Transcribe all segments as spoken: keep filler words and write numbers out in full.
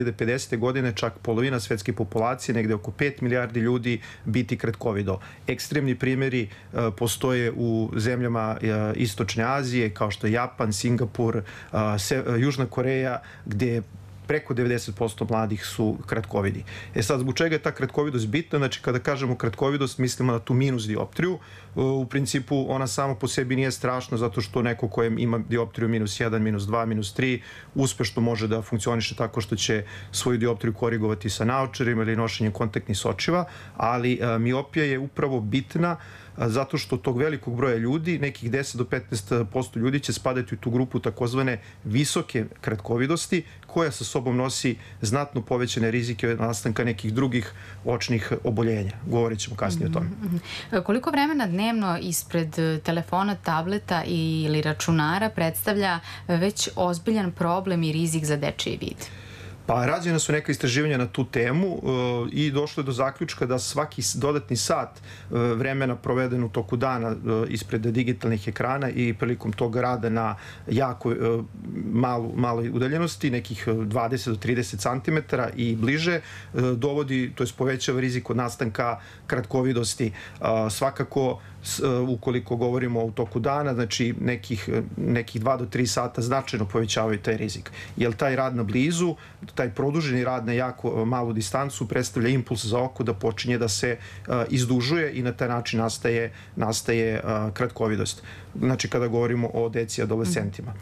pedesete godine čak polovina svetske populacije, negde oko pet milijardi ljudi, biti kratkovido. Ekstremni primjeri postoje u zemljama Istočne Azije, kao što je Japan, Singapur, Južna Koreja, gde preko devedeset posto mladih su kratkovidi. E sad, zbog čega je ta kratkovidost bitna? Znači, kada kažemo kratkovidost, mislimo na tu minus dioptriju. U principu, ona sama po sebi nije strašna, zato što neko koje ima dioptriju minus jedan, minus dva, minus tri, uspešno može da funkcioniše tako što će svoju dioptriju korigovati sa naočarima ili nošenjem kontaktnih sočiva, ali miopija je upravo bitna zato što tog velikog broja ljudi, nekih deset do petnaest posto ljudi će spadati u tu grupu takozvane visoke kratkovidosti, koja sa sobom nosi znatno povećane rizike nastanka nekih drugih očnih oboljenja. Govorit ćemo kasnije o tome. Koliko vremena dnevno ispred telefona, tableta ili računara predstavlja već ozbiljan problem i rizik za dečiji vid? Pa, rađena su neka istraživanja na tu temu i došlo je do zaključka da svaki dodatni sat vremena proveden u toku dana ispred digitalnih ekrana i prilikom tog rada na jako maloj udaljenosti, nekih dvadeset do trideset centimetara i bliže, dovodi, to je povećava rizik od nastanka kratkovidosti. Svakako, ukoliko govorimo u toku dana, znači nekih dva do tri sata značajno povećavaju taj rizik. Jer taj rad na blizu, taj produženi rad na jako malu distancu predstavlja impuls za oko da počinje da se izdužuje i na taj način nastaje kratkovidost. Znači, kada govorimo o deci i adolescentima.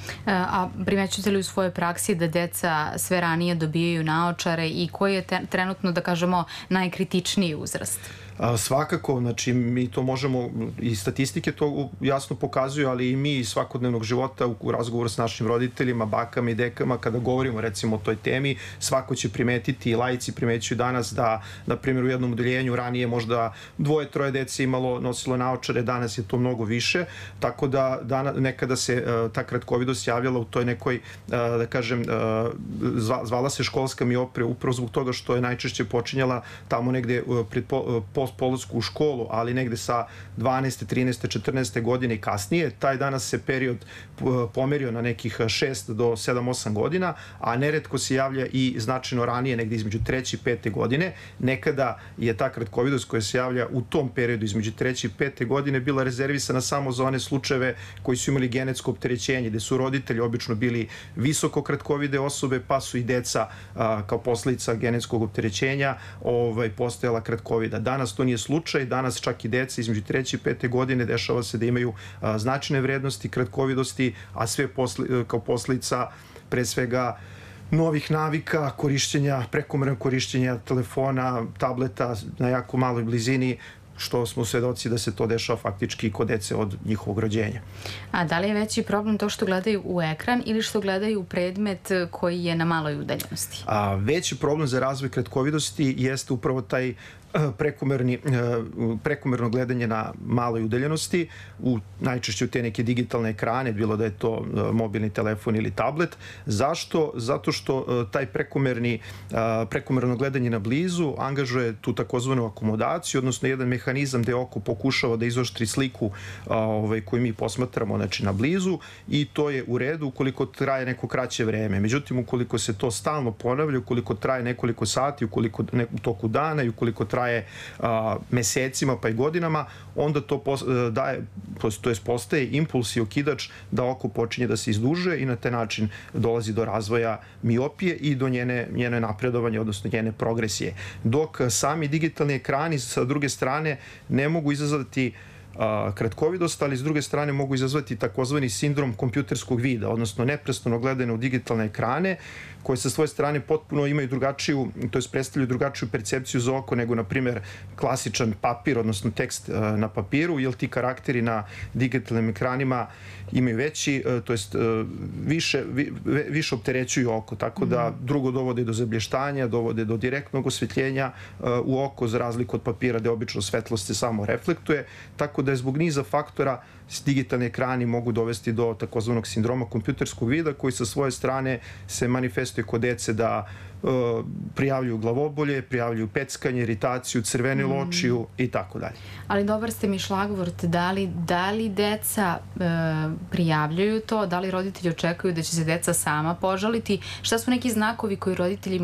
A primećujete li u svojoj praksi da deca sve ranije dobijaju naočare i koji je trenutno, da kažemo, najkritičniji uzrast? Svakako, znači mi to možemo, i statistike to jasno pokazuju, ali i mi iz svakodnevnog života u razgovoru s našim roditeljima, bakama i dekama, kada govorimo recimo o toj temi, svako će primetiti i laici primećuju danas da, na primjer, u jednom odeljenju ranije možda dvoje, troje dece imalo, nosilo naočare, danas je to mnogo više, tako da nekada se ta kratkovidost javljala u toj nekoj, da kažem, zvala se školska miopija, upravo zbog toga što je najčešće počinjala tamo negde pred polasku u školu, ali negde sa dvanaeste, trinaeste, četrnaeste godine i kasnije. Taj danas se period pomerio na nekih šest do sedam, osam godina, a neretko se javlja i značajno ranije, negde između treće i pete godine. Nekada je ta kratkovidost koja se javlja u tom periodu između treće i pete godine bila rezervisana samo za one slučajeve koji su imali genetsko opterećenje, gde su roditelji obično bili visoko kratkovide osobe, pa su i deca kao posledica genetskog opterećenja postajala kratkovida. Danas to nije slučaj, danas čak i deca između treće i pete godine dešava se da imaju značajne vrednosti kratkovidosti, a sve kao posledica pre svega novih navika, korišćenja, prekomernog korišćenja telefona, tableta na jako maloj blizini, što smo svedoci da se to dešava faktički kod dece od njihovog rođenja. A da li je veći problem to što gledaju u ekran ili što gledaju u predmet koji je na maloj udaljenosti? Veći problem za razvoj kratkovidosti jeste upravo taj prekomerno gledanje na maloj udaljenosti, najčešće u te neke digitalne ekrane, bilo da je to mobilni telefon ili tablet. Zašto? Zato što taj prekomerno gledanje na blizu angažuje tu takozvanu akomodaciju, odnosno jedan mehanizam gde oko pokušava da izoštri sliku koju mi posmatramo na blizu, i to je u redu ukoliko traje neko kraće vreme. Međutim, ukoliko se to stalno ponavlja, ukoliko traje nekoliko sati, ukoliko u toku dana i ukoliko traje mesecima pa i godinama, onda to daje, to je postaje impuls i okidač da oko počinje da se izdužuje i na taj način dolazi do razvoja miopije i do njene napredovanja, odnosno njene progresije. Dok sami digitalni ekrani sa druge strane ne mogu izazvati kratkovidost, ali s druge strane mogu izazvati takozvani sindrom kompjuterskog vida, odnosno neprestano gledanje u digitalne ekrane, koje sa svoje strane potpuno imaju drugačiju, to je predstavljaju drugačiju percepciju za oko nego, na primjer, klasičan papir, odnosno tekst na papiru, jer ti karakteri na digitalnim ekranima imaju veći, to jest više opterećuju oko, tako da drugo dovode do zablještanja, dovode do direktnog osvetljenja u oko, za razliku od papira gde obično svetlost se samo reflektuje, tako da je zbog niza faktora digitalni ekrani mogu dovesti do takozvanog sindroma kompjuterskog vida koji sa svoje strane se manifestuje kod dece da uh, prijavljuju glavobolje, prijavljuju peckanje, iritaciju, crvenilu mm. očiju i tako dalje. Ali dobar ste mi šlagvort, da li, da li deca e, prijavljuju to, da li roditelji očekuju da će se deca sama požaliti, šta su neki znakovi koji roditelji